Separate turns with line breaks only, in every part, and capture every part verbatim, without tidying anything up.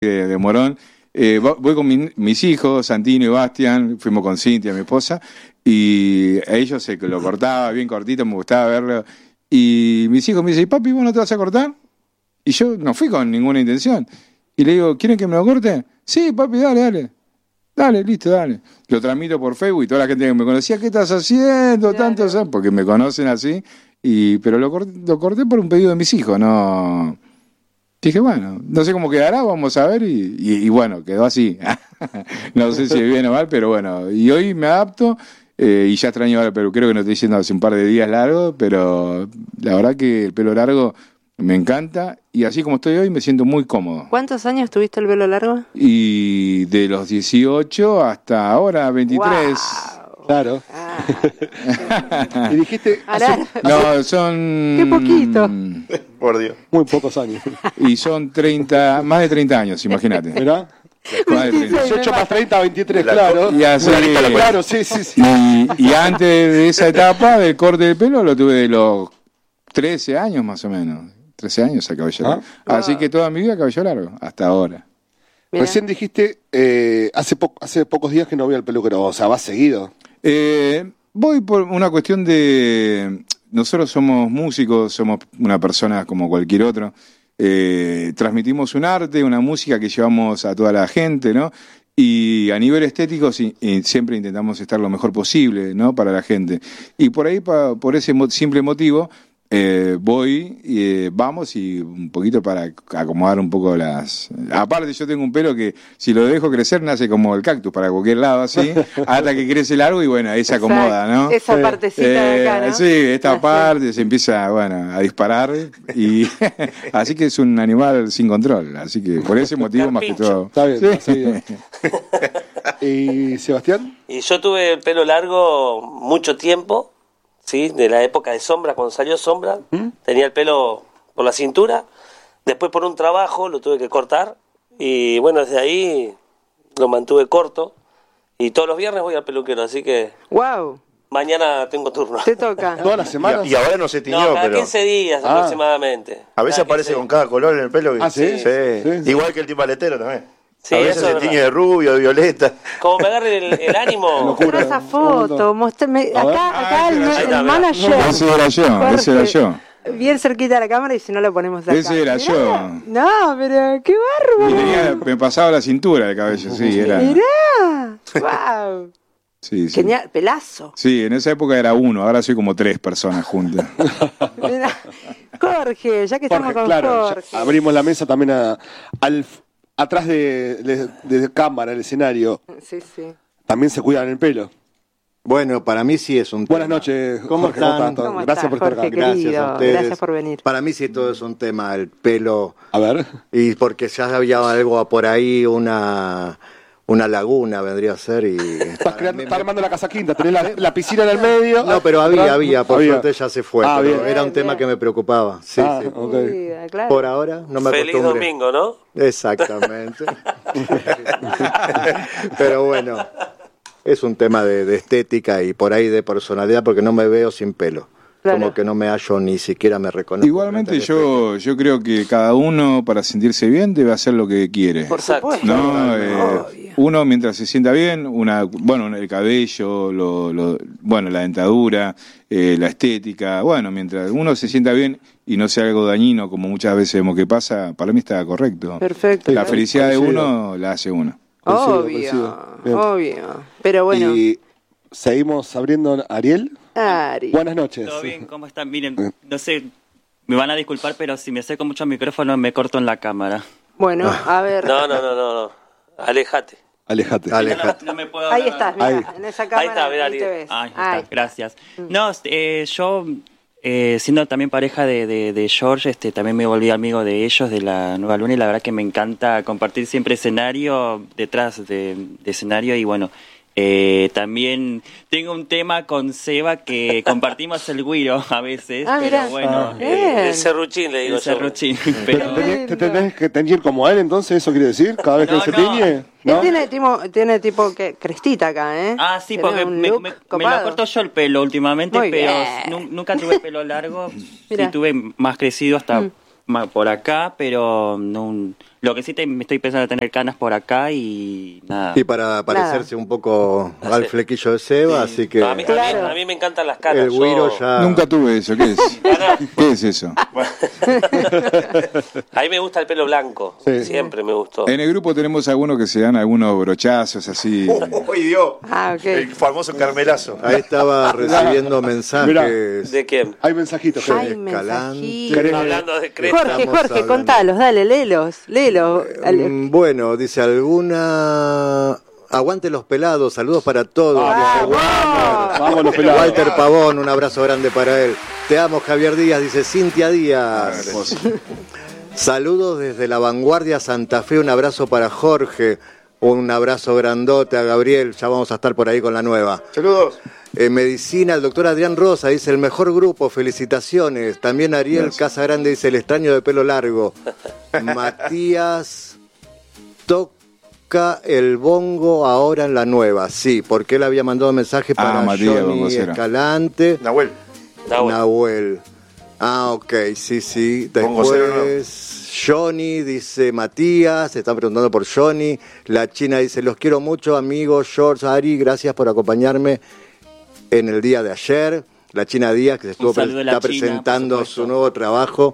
de, de Morón. Eh, voy con mi, mis hijos, Santino y Bastián, fuimos con Cintia, mi esposa, y a ellos se lo cortaba bien cortito, me gustaba verlo. Y mis hijos me dicen, papi, ¿vos no te vas a cortar? Y yo no fui con ninguna intención. Y le digo, ¿quieren que me lo corte? Sí, papi, dale, dale. Dale, listo, dale. Lo transmito por Facebook y toda la gente que me conocía, ¿qué estás haciendo? Claro. Tanto, ¿sabes? Porque me conocen así. Y, pero lo corté, lo corté por un pedido de mis hijos, no... Dije, bueno, no sé cómo quedará, vamos a ver, y, y, y bueno, quedó así. No sé si es bien o mal, pero bueno, y hoy me adapto, eh, y ya extraño ahora el peluquero que no estoy diciendo hace un par de días largo, pero la verdad que el pelo largo me encanta, y así como estoy hoy me siento muy cómodo.
¿Cuántos años tuviste el pelo largo?
Y de los dieciocho hasta ahora, veintitrés.
Wow.
Claro.
Ah.
Y dijiste...
Hace,
no, son...
Qué poquito.
Por Dios.
Muy pocos años.
Y son treinta, más de treinta años, imagínate.
¿Verdad?
Más de treinta.
dieciocho más treinta, veintitrés, claro.
Y así,
claro, sí, sí, sí.
Y, y antes de esa etapa del corte de pelo lo tuve de los trece años más o menos. trece años a cabello largo.
Ah.
Así que toda mi vida cabello largo, hasta ahora.
Mirá.
Recién dijiste, eh, hace, po hace pocos días que no voy al peluquero, o sea, ¿vas seguido?
Eh, voy por una cuestión de... Nosotros somos músicos, somos una persona como cualquier otro. Eh, transmitimos un arte, una música que llevamos a toda la gente, ¿no? Y a nivel estético sí, y siempre intentamos estar lo mejor posible, ¿no? Para la gente. Y por ahí, pa, por ese mo simple motivo, eh, voy, eh, vamos y un poquito para acomodar un poco las... Aparte yo tengo un pelo que si lo dejo crecer nace como el cactus para cualquier lado así, hasta que crece largo y bueno, ahí se acomoda, ¿no?
Esa
Sí.
partecita
Eh,
de acá, ¿no?
Sí, esta
Ah,
parte
sí.
se empieza, bueno, a disparar y así que es un animal sin control, así que por ese motivo más que todo.
Está bien,
Sí.
está bien. ¿Y Sebastián?
Y yo tuve el pelo largo mucho tiempo, ¿sí? De la época de Sombra, cuando salió Sombra, ¿Mm? Tenía el pelo por la cintura, después por un trabajo lo tuve que cortar, y bueno, desde ahí lo mantuve corto, y todos los viernes voy al peluquero, así que
Wow,
mañana tengo turno.
te toca.
¿Todas las semanas?
Y, y ahora no se tiñó,
No, cada
pero
quince días
Ah.
aproximadamente.
a veces
Cada
aparece
quince
con cada color en el pelo. Que...
Ah, ¿sí?
Sí.
Sí, sí.
Igual que el tipaletero también.
Sí,
a veces
eso
se
es
tiñe
verdad.
de rubio, de violeta.
Como me agarre el, el ánimo.
Mostrá esa foto, mostrame,
A ver.
acá, acá
Ah,
el,
ese
el
era yo.
manager.
Ese era yo, ese era yo.
Bien cerquita de la cámara y si no lo ponemos acá.
Ese era
Mirá.
yo.
No, pero qué
Y
bárbaro.
tenía, me pasaba la cintura de cabello, sí, era.
Mirá, wow.
Sí, sí.
Genial, pelazo.
Sí, en esa época era uno, ahora soy como tres personas juntas.
Mirá. Jorge, ya que estamos
Jorge,
con
claro,
Jorge.
ya abrimos la mesa también a, al, atrás de, de, de cámara, el escenario.
Sí, sí.
También se cuidan el pelo.
Bueno, para mí sí es un
Buenas
tema.
noches,
¿Cómo
Jorge,
están?
¿Cómo
¿Cómo
Gracias
estás,
por estar
Jorge,
acá.
Gracias
querido?
a ustedes.
Gracias por venir.
Para mí sí todo es un tema, el pelo.
A ver.
Y porque ya había algo por ahí, una, una laguna vendría a ser. Y
Estás, creando, estás armando la casa quinta, tenés la, la piscina en el medio.
No, pero había,
Atrás.
había, por
Había.
suerte ya se fue.
Ah,
pero
bien.
era un
Bien,
tema
bien.
que me preocupaba. Sí,
Ah,
sí.
ok.
Cuida, claro.
Por ahora no me
Feliz
acostumbré.
domingo, ¿no?
Exactamente. Pero bueno, es un tema de, de estética y por ahí de personalidad porque no me veo sin pelo.
Claro.
Como que no me hallo, ni siquiera me reconozco.
Igualmente
frente al espejo.
yo, yo creo que cada uno para sentirse bien debe hacer lo que quiere.
Por
Exacto.
supuesto.
No, eh,
Obvio.
uno mientras se sienta bien, una, bueno, el cabello, lo, lo, bueno, la dentadura, eh, la estética, bueno, mientras uno se sienta bien y no sea algo dañino como muchas veces vemos que pasa, para mí está correcto.
Perfecto.
La felicidad de
Coincido.
uno la hace uno.
Coincido,
Obvio,
coincido. Bien.
obvio. Pero bueno,
Y seguimos abriendo. Ariel,
Ari.
buenas noches.
Todo bien, ¿cómo están? Miren, no sé, me van a disculpar, pero si me acerco mucho al micrófono me corto en la cámara.
Bueno, a ver.
No, no, no, no, no. Alejate.
Alejate.
Alejate.
No me puedo
Ahí
hablar.
estás, mira,
Ahí.
en esa cámara.
Ahí está, mirá,
ahí te
Ariel.
ves.
Ahí está,
Ay.
gracias. No, eh, yo, eh, siendo también pareja de, de, de George, este, también me volví amigo de ellos, de la Nueva Luna, y la verdad que me encanta compartir siempre escenario, detrás de, de escenario, y bueno, eh, también tengo un tema con Seba que compartimos el güiro a veces,
Ah, mirá.
pero bueno,
Ah.
eh,
Bien.
El serruchín, le digo
el
yo.
serruchín,
¿Te,
pero...
tenés- te tenés que teñir como él entonces? ¿Eso quiere decir? ¿Cada vez que
No,
él se
no.
tiñe?
Él
¿No?
tiene tipo, tiene tipo que crestita acá, ¿eh?
Ah, sí,
Tiene
porque
un
me,
look
me- me
copado.
lo corto yo el pelo últimamente,
Muy
pero
bien.
nu- nunca tuve pelo largo.
Mirá.
Sí tuve más crecido hasta
Mm.
ma- por acá, pero no, Lo que sí te, me estoy pensando en tener canas por acá y nada.
Y para parecerse un poco
No
al
sé.
flequillo de Seba, así que
No, a, mí, a mí-
Claro.
a mí me encantan las canas.
el güiro
yo-
ya...
Nunca tuve eso, ¿qué es?
Canas.
¿Qué es eso?
A mí me gusta el pelo blanco.
Sí.
Siempre me gustó.
En el grupo tenemos algunos que se dan algunos brochazos así.
¡Uy, Dios!
Ah, ok.
El famoso carmelazo.
Ahí estaba recibiendo mensajes.
¿De quién?
Hay mensajitos.
Ay,
que-
Ay,
Escalante.
mensajitos.
¿Querés-
Hablando de Crespo.
Jorge,
Estamos
Jorge,
hablando.
contalos, dale, léelos, léelos.
Mm, Bueno, dice alguna... Aguante los pelados, saludos para todos.
Ah,
Dice
¡Vamos!
Vamos los pelados.
Walter Pavón, un abrazo grande para él. Te amo, Javier Díaz, dice Cintia Díaz.
Hermoso.
Saludos desde la Vanguardia Santa Fe, un abrazo para Jorge, un abrazo grandote a Gabriel, ya vamos a estar por ahí con la nueva.
Saludos.
En medicina, el doctor Adrián Rosa dice el mejor grupo, felicitaciones. También Ariel
Gracias.
Casagrande dice el extraño de pelo largo. Matías toca el bongo ahora en la nueva, sí, porque él había mandado mensaje para
Ah, Matías,
Johnny
bongocero.
Escalante.
Nahuel.
Nahuel.
Nahuel. Ah, ok, sí, sí.
Bongocero
Después Johnny, dice Matías, se están preguntando por Johnny. La China dice, los quiero mucho, amigos, George, Ari, gracias por acompañarme en el día de ayer. La China Díaz, que se estuvo
saludo a la
está
China,
presentando
por
su
supuesto.
nuevo trabajo.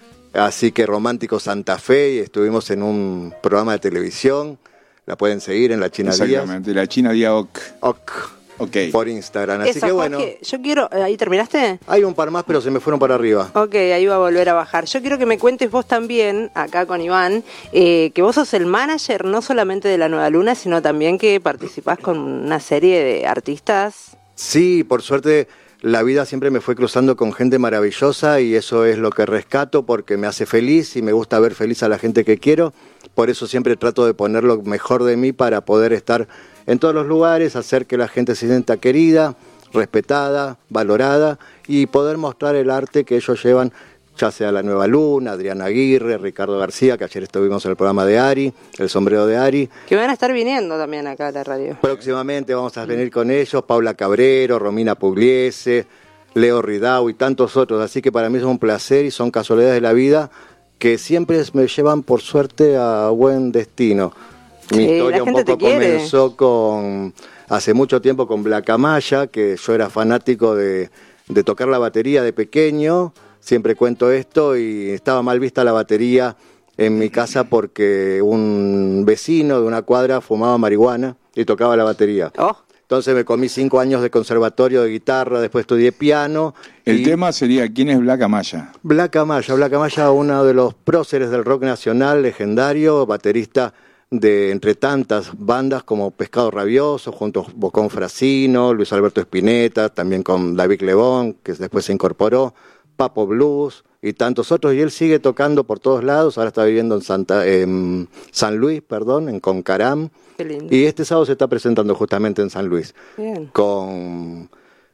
Así que Romántico Santa Fe, y estuvimos en un programa de televisión. La pueden seguir en La China Díaz.
Exactamente, la China Díaz Oc.
Ok,
Ok.
por Instagram. Así
Eso,
que bueno,
Jorge, yo quiero, ¿ahí terminaste?
hay un par más, pero se me fueron para arriba.
Ok, ahí va a volver a bajar. Yo quiero que me cuentes vos también, acá con Iván, eh, que vos sos el manager no solamente de La Nueva Luna, sino también que participás con una serie de artistas.
Sí, por suerte la vida siempre me fue cruzando con gente maravillosa y eso es lo que rescato porque me hace feliz y me gusta ver feliz a la gente que quiero. Por eso siempre trato de poner lo mejor de mí para poder estar en todos los lugares, hacer que la gente se sienta querida, respetada, valorada y poder mostrar el arte que ellos llevan, ya sea La Nueva Luna, Adriana Aguirre, Ricardo García, que ayer estuvimos en el programa de Ari, El Sombrero de Ari.
Que van a estar viniendo también acá a la radio.
Próximamente vamos a venir con ellos, Paula Cabrero, Romina Pugliese, Leo Ridau y tantos otros. Así que para mí es un placer y son casualidades de la vida que siempre me llevan por suerte a buen destino. Mi
Sí,
historia
la
un
gente te
poco
quiere.
comenzó con hace mucho tiempo con Black Amaya, que yo era fanático de, de tocar la batería de pequeño. Siempre cuento esto y estaba mal vista la batería en mi casa porque un vecino de una cuadra fumaba marihuana y tocaba la batería.
Oh,
Entonces me comí cinco años de conservatorio de guitarra, después estudié piano.
El
y
tema sería ¿quién es Black Amaya?
Black Amaya, Black Amaya, uno de los próceres del rock nacional, legendario, baterista de entre tantas bandas como Pescado Rabioso, junto a con Frasino, Luis Alberto Spinetta, también con David Lebón, que después se incorporó, Papo Blues y tantos otros, y él sigue tocando por todos lados, ahora está viviendo en Santa, en San Luis, perdón, en Concaram,
qué lindo.
y este sábado se está presentando justamente en San Luis,
Bien.
con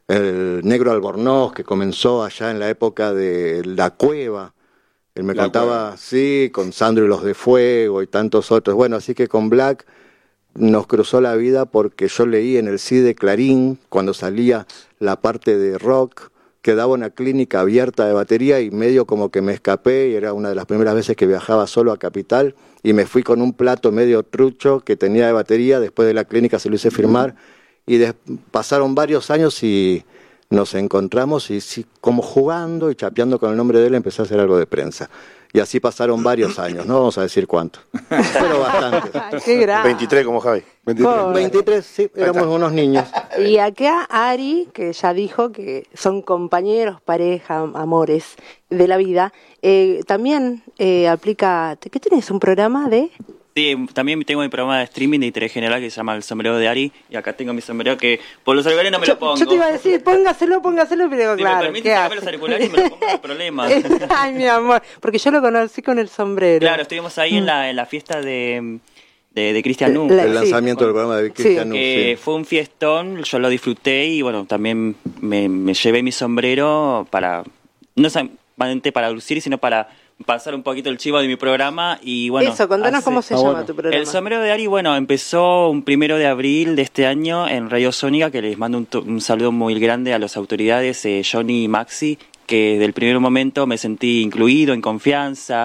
el Negro Albornoz, que comenzó allá en la época de La Cueva. Él me
La
contaba,
Cueva.
sí, con Sandro y los de Fuego y tantos otros. Bueno, así que con Black nos cruzó la vida porque yo leí en el C I D de Clarín, cuando salía la parte de rock, que daba una clínica abierta de batería y medio como que me escapé y era una de las primeras veces que viajaba solo a Capital y me fui con un plato medio trucho que tenía de batería, después de la clínica se lo hice firmar y des- pasaron varios años y nos encontramos y sí, como jugando y chapeando con el nombre de él empecé a hacer algo de prensa. Y así pasaron varios años, no vamos a decir cuánto, pero bastante.
Ay, qué grande.
veintitrés como Javi.
Pobre.
veintitrés, sí, éramos unos niños.
Y acá Ari, que ya dijo que son compañeros, pareja, amores de la vida, eh, también eh, aplica, ¿qué tenés? ¿Un programa de?
Sí, también tengo mi programa de streaming de interés general que se llama El Sombrero de Ari. Y acá tengo mi sombrero que por los auriculares no me
yo,
lo pongo.
yo te iba a decir, póngaselo, póngaselo, pero
Si
claro,
me permite
¿qué
sacarme los
hace?
auriculares y me lo pongo, no hay problema.
Ay, mi amor, porque yo lo conocí con el sombrero.
Claro, estuvimos ahí en la, en la fiesta de, de, de Cristian Nu.
La-
El
sí.
lanzamiento del programa de Cristian Nu,
Que
sí.
fue un fiestón, yo lo disfruté y bueno, también me, me llevé mi sombrero para, no solamente para lucir, sino para pasar un poquito el chivo de mi programa y bueno.
Eso, contanos
hace-
cómo se
Ah,
llama
bueno.
tu programa.
El Sombrero de Ari, bueno, empezó un primero de abril de este año en Radio Sónica, que les mando un, to- un saludo muy grande a las autoridades, eh, Johnny y Maxi, que desde el primer momento me sentí incluido, en confianza,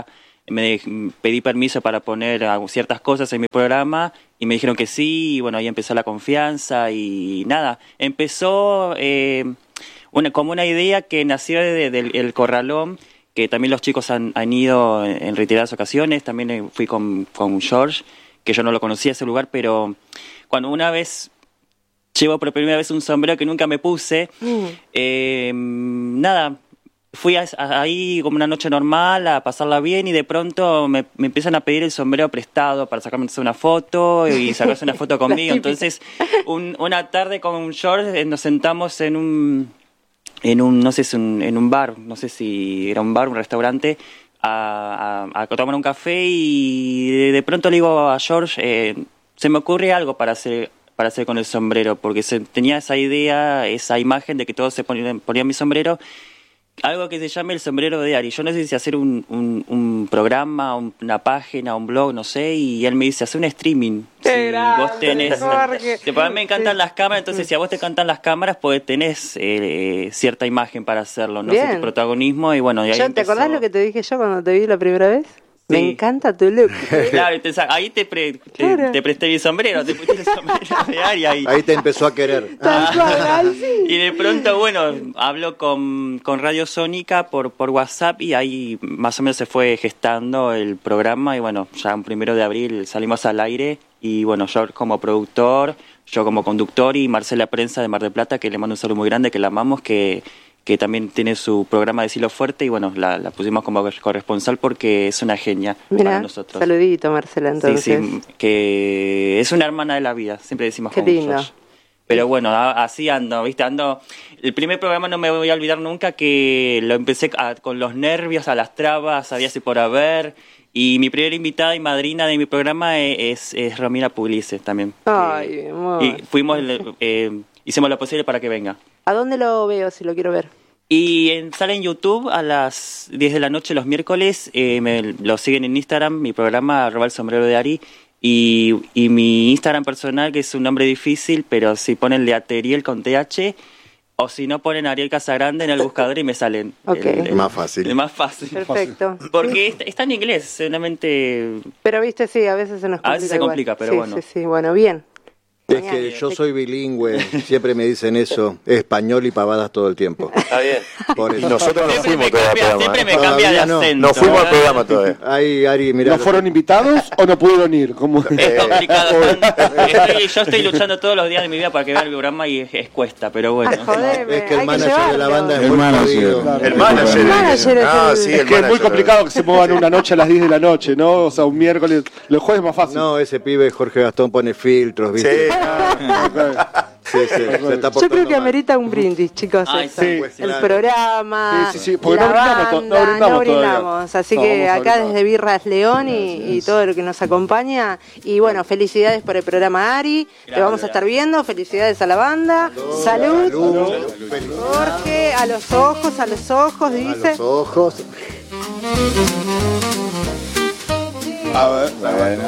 me pedí permiso para poner ciertas cosas en mi programa y me dijeron que sí, y bueno, ahí empezó la confianza y nada, empezó eh, una, como una idea que nació desde de, de, el Corralón, que también los chicos han, han ido en reiteradas ocasiones, también fui con, con George, que yo no lo conocía ese lugar, pero cuando una vez llevo por primera vez un sombrero que nunca me puse, mm. eh, nada, fui a, a, ahí como una noche normal a pasarla bien y de pronto me, me empiezan a pedir el sombrero prestado para sacarme una foto y sacarse una foto conmigo. Entonces, un, una tarde con George nos sentamos en un, en un no sé, si un, en un bar, no sé si era un bar, un restaurante, a, a, a tomar un café y de, de pronto le digo a George, eh, se me ocurre algo para hacer para hacer con el sombrero, porque se, tenía esa idea, esa imagen de que todos se ponían, ponían mi sombrero, algo que se llame el sombrero de Ari. Yo no sé si hacer un, un, un programa, un, una página, un blog, no sé, y él me dice, hace un streaming.
Si
vos tenés... Después a mí me encantan sí. las cámaras, entonces si a vos te encantan las cámaras, pues tenés eh, cierta imagen para hacerlo, no sé, tu protagonismo, y bueno, y ahí
yo,
empezó...
¿Te acordás lo que te dije yo cuando te vi la primera vez? Sí. Me encanta tu look.
Claro, te, ahí te, pre, te, claro. te presté mi sombrero, te pusiste el sombrero de Ari ahí.
Ahí te empezó a querer.
Ah, y de pronto, bueno, hablo con, con Radio Sónica por, por WhatsApp y ahí más o menos se fue gestando el programa y bueno, ya un primero de abril salimos al aire y bueno, yo como productor, yo como conductor y Marcela Prensa de Mar del Plata, que le mando un saludo muy grande, que la amamos, que... que también tiene su programa de Silo Fuerte y bueno, la, la pusimos como corresponsal porque es una genia. Mirá, para nosotros.
Saludito, Marcela, entonces.
Sí, sí, que es una hermana de la vida, siempre decimos.
Qué lindo. George.
Pero bueno, así ando, ¿viste? Ando. El primer programa no me voy a olvidar nunca que lo empecé a, con los nervios, a las trabas, había si por haber. Y mi primera invitada y madrina de mi programa es, es Romina Pugliese también.
Ay,
eh,
amor.
Y fuimos, eh, hicimos lo posible para que venga.
¿A dónde lo veo si lo quiero ver?
Y en, sale en YouTube a las diez de la noche los miércoles. Eh, me lo siguen en Instagram, mi programa, arroba el sombrero de Ari. Y, y mi Instagram personal, que es un nombre difícil, pero si ponen Leateriel con T H, o si no ponen Ariel Casagrande en el buscador y me salen.
Okay.
El, el,
más fácil.
El más fácil.
Perfecto.
Porque está, está en inglés, solamente...
Pero viste, sí, a veces se nos complica.
A veces se
igual.
complica, pero
sí,
bueno.
Sí, sí, bueno, bien.
Es que yo soy bilingüe, siempre me dicen eso, español y pavadas todo el tiempo.
Está bien.
Por eso.
Y nosotros no
siempre
fuimos
me
todavía
cambia,
al programa.
siempre
¿eh?
me cambia de
no.
acento.
No fuimos al programa todavía.
Ahí, Ari, mirá.
¿No fueron invitados o no pudieron ir? ¿Cómo?
Es complicado. Estoy, yo estoy luchando todos los días de mi vida para que vea el programa y es, es cuesta, pero bueno.
Ah, jodeme,
es que el
hay
manager
que
de la banda es
El
muy
manager.
jodido.
Claro.
El manager.
El manager es
Ah,
el-
sí,
Es
el
que es muy
manager.
complicado que se muevan una noche a las diez de la noche, ¿no? O sea, un miércoles. Los jueves es más fácil.
No, ese pibe Jorge Gastón pone filtros, ¿viste?
Sí.
Sí, sí, se está
Yo creo
portando
que
mal.
amerita un brindis, chicos.
Ay,
eso.
sí.
El
Claro.
programa,
Sí, sí, sí, porque
la
no brindamos to- no
banda,
brindamos
no
todavía.
brindamos. Así
No,
que
vamos a
acá
brindar.
desde Birras León y, y todo lo que nos acompaña. Y bueno, felicidades por el programa Ari. Te vamos a estar viendo. Felicidades a la banda. Salud.
Salud. Feliz.
Jorge, a los ojos, a los ojos,
A
dice.
los ojos.
A ver, bueno.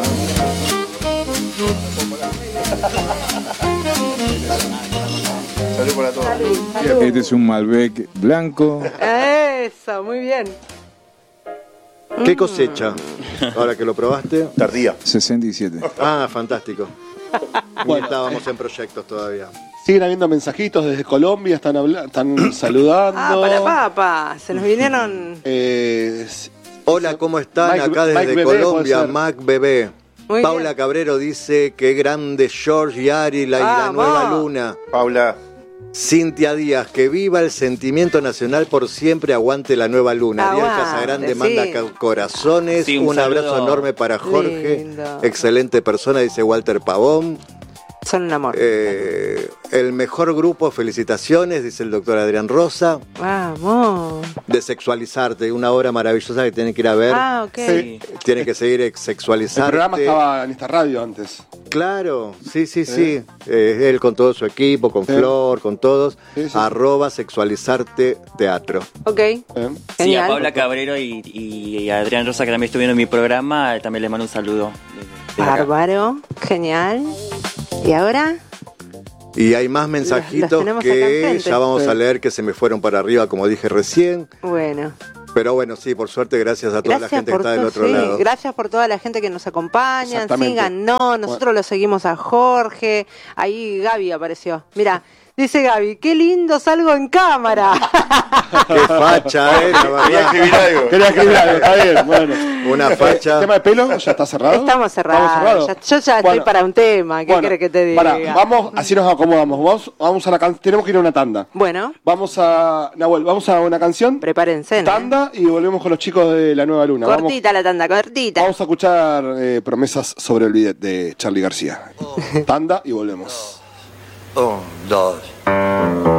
Salud para todos.
Salud, salud.
Este es un Malbec blanco.
Eso, muy bien.
¿Qué cosecha? Ahora que lo probaste.
Tardía.
sesenta y siete.
Ah, fantástico.
Bueno.
Estábamos en proyectos todavía.
Siguen habiendo mensajitos desde Colombia, están, habla- están saludando.
Ah, para papa. Se nos vinieron.
Eh,
Hola, ¿cómo están?
Mike-
Acá desde
Mike Bebé,
Colombia,
puede ser.
Mac Bebé.
Muy
Paula
bien.
Cabrero dice que grande George y Ari la, y la
Vamos.
nueva luna.
Paula.
Cintia Díaz, que viva el sentimiento nacional por siempre, aguante la nueva luna. Ariel
Aguante,
Casagrande
sí.
manda ca- corazones,
Sí,
un,
un
abrazo
saludo.
enorme para Jorge,
Lindo.
excelente persona, dice Walter Pavón.
Son un amor.
Eh, el mejor grupo, felicitaciones, dice el doctor Adrián Rosa.
Vamos.
De Sexualizarte, una obra maravillosa que tienen que ir a ver.
Ah, ok.
Sí.
Tiene que seguir
El
Sexualizarte.
programa estaba en esta radio antes.
Claro, sí, sí, sí. Eh, él con todo su equipo, con
Sí.
Flor, con todos.
Sí, sí.
Arroba Sexualizarte Teatro.
Ok.
¿eh?
Sí, a
Genial.
Paula Cabrero y, y, y a Adrián Rosa, que también estuvieron en mi programa, eh, también les mando un saludo. desde- desde acá.
Bárbaro. Genial. ¿Y ahora?
Y hay más
Los-
mensajitos
los tenemos acá
que
enfrente.
ya vamos
Sí.
a leer que se me fueron para arriba, como dije recién.
Bueno.
Pero bueno, sí, por suerte, gracias a toda
Gracias
la gente que
por
está del
to-
otro
sí,
lado.
Gracias por toda la gente que nos acompaña.
Exactamente.
Síganos, nosotros lo seguimos a Jorge. Ahí Gaby apareció. Mira, dice Gaby, qué lindo salgo en cámara.
Qué facha, eh, la
Quería
verdad.
escribir algo.
Quería escribir algo, está bien, bueno.
Una facha.
¿El tema de pelo ya está cerrado?
Estamos cerrados. Ya- yo ya estoy para un tema. ¿Qué querés que te diga?
Pará, vamos, así nos acomodamos. Vamos, vamos a la can- tenemos que ir a una tanda.
Bueno,
Vamos a, Nahuel, vamos a una canción,
prepárense. ¿no?
tanda, y volvemos con los chicos de La Nueva Luna. Vamos,
Cortita la tanda, cortita.
vamos a escuchar eh, Promesas sobre el bidet de Charly García. Tanda y volvemos.
Un, dos.